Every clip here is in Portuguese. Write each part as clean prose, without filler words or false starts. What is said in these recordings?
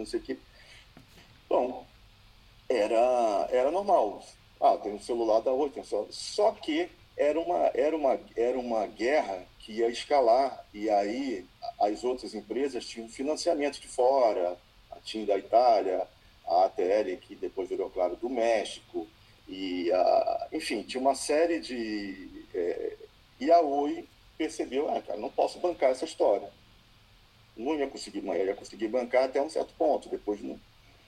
não sei o quê. Bom, era normal. Ah, tem um celular da Oi, tem um celular. Só que era uma guerra que ia escalar, e aí as outras empresas tinham financiamento de fora, a TIM da Itália, a ATL, que depois virou, claro, do México, enfim, tinha uma série de... e a Oi percebeu, cara, não posso bancar essa história. Não ia conseguir, mas ia conseguir bancar até um certo ponto, depois não.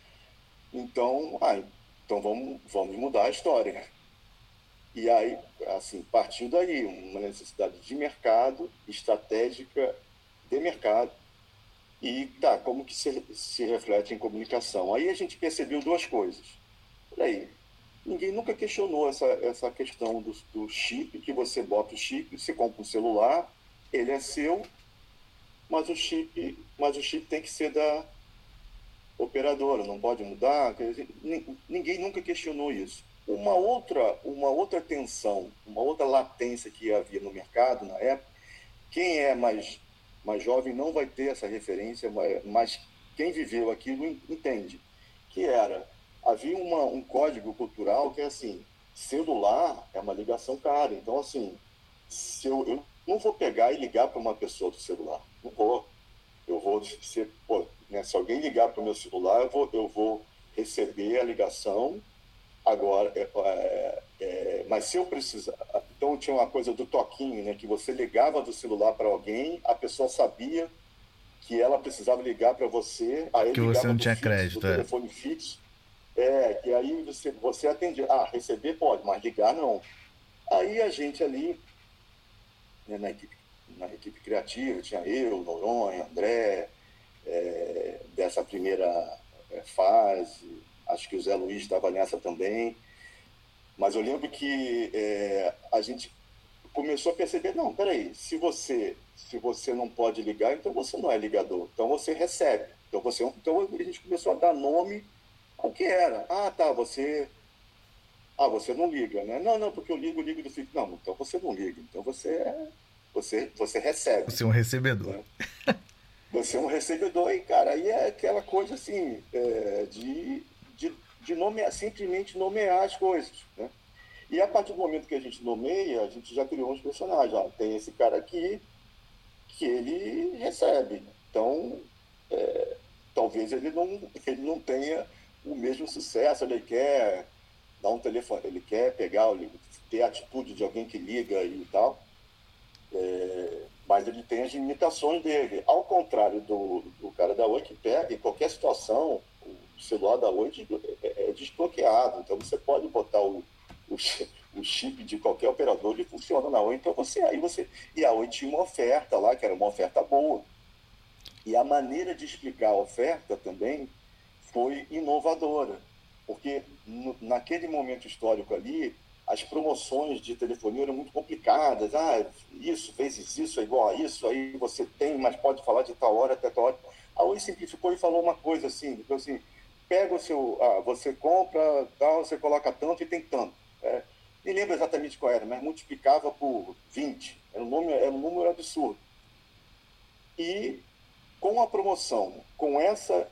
Então vamos mudar a história. E aí, assim, partiu daí, uma necessidade de mercado, estratégica de mercado, e tá, como que se reflete em comunicação? Aí a gente percebeu duas coisas. Peraí, ninguém nunca questionou essa questão do chip, que você bota o chip, você compra um celular, ele é seu, mas o chip tem que ser da operadora, não pode mudar. Quer dizer, ninguém nunca questionou isso. Uma outra tensão, uma outra latência que havia no mercado na época, quem é mais jovem não vai ter essa referência, mas quem viveu aquilo entende, que havia um código cultural que é assim, celular é uma ligação cara, então assim, se eu não vou pegar e ligar para uma pessoa do celular, não vou. Eu vou ser, pô, né, se alguém ligar para o meu celular, eu vou receber a ligação agora. Mas se eu precisar, então tinha uma coisa do toquinho, né, que você ligava do celular para alguém, a pessoa sabia que ela precisava ligar para você, aí Que você ligava não do tinha fixo, do crédito, é. telefone fixo, que aí você atendia. Ah, receber pode, mas ligar não. Aí a gente ali, né, na equipe criativa, tinha eu, Noronha, André, dessa primeira fase, acho que o Zé Luiz estava nessa também, mas eu lembro que a gente começou a perceber, não, peraí, se você não pode ligar, então você não é ligador, então você recebe, então a gente começou a dar nome ao que era. Ah, tá, você não liga, né? Não, não, porque eu ligo do fixo. Não, então você não liga, então você recebe, Você é um recebedor. né? Você é um recebedor e, cara, aí é aquela coisa assim, de nomear, simplesmente nomear as coisas, né? E a partir do momento que a gente nomeia, a gente já criou uns personagens. Ó, tem esse cara aqui que ele recebe. Então, talvez ele não tenha o mesmo sucesso, ele quer dar um telefone, ele quer ter a atitude de alguém que liga e tal, mas ele tem as limitações dele. Ao contrário do cara da Oi, que pega em qualquer situação, o celular da Oi é desbloqueado, então você pode botar o chip de qualquer operador e funciona na Oi, então e a Oi tinha uma oferta lá, que era uma oferta boa, e a maneira de explicar a oferta também foi inovadora, porque naquele momento histórico ali, as promoções de telefonia eram muito complicadas. Ah, isso, vezes isso é igual a isso, aí você tem, mas pode falar de tal hora até tal hora. A Oi simplificou e falou uma coisa assim, tipo assim, pega você compra, tal, você coloca tanto e tem tanto. Nem lembro exatamente qual era, mas multiplicava por 20. Era um número absurdo. E com a promoção, com essa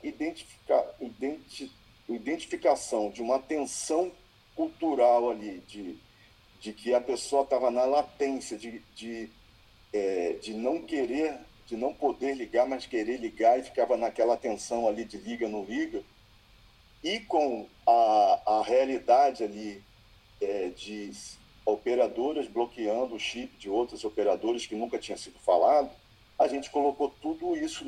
identificação de uma tensão cultural ali, de que a pessoa estava na latência de não querer, de não poder ligar, mas querer ligar, e ficava naquela tensão ali de liga, não liga, e com a realidade ali de operadoras bloqueando o chip de outros operadores que nunca tinha sido falado, a gente colocou tudo isso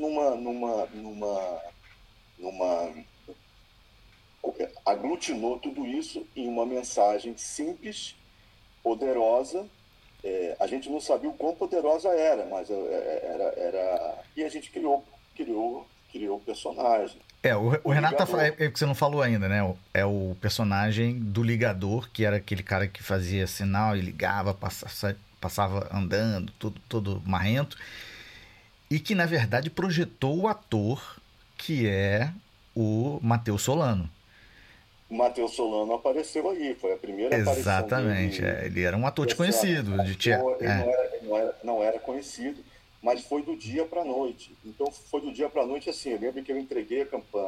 aglutinou tudo isso em uma mensagem simples, poderosa. A gente não sabia o quão poderosa era, mas e a gente criou o personagem, O o Renato tá falando, ligador. é que você não falou ainda, né? É o personagem do ligador, que era aquele cara que fazia sinal e ligava, passava andando, todo marrento, e que na verdade projetou o ator que é o Matheus Solano. O Matheus Solano apareceu aí, foi a primeira aparição Exatamente, dele. ele era um ator E assim, desconhecido de teatro. ele não era conhecido, mas foi do dia para a noite. Então, foi do dia para a noite, assim, eu lembro que eu entreguei a campanha